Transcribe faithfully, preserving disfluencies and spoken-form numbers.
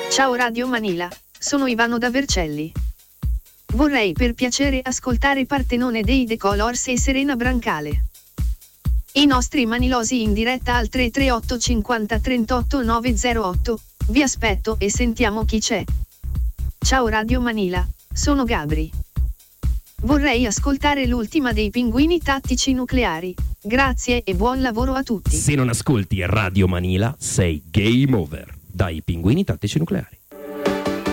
Ciao Radio Manila, sono Ivano da Vercelli. Vorrei per piacere ascoltare Partenone dei The Colors e Serena Brancale. I nostri manilosi in diretta al tre tre otto cinquanta trentotto novecentotto. Vi aspetto e sentiamo chi c'è. Ciao Radio Manila, sono Gabri. Vorrei ascoltare l'ultima dei Pinguini Tattici Nucleari. Grazie e buon lavoro a tutti. Se non ascolti Radio Manila sei game over. Dai Pinguini Tattici Nucleari.